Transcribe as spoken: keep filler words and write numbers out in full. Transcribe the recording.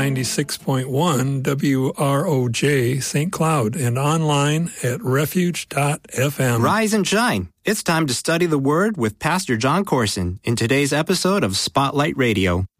ninety-six point one W R O J Saint Cloud and online at refuge dot f m. Rise and shine. It's time to study the Word with Pastor John Corson in today's episode of Spotlight Radio.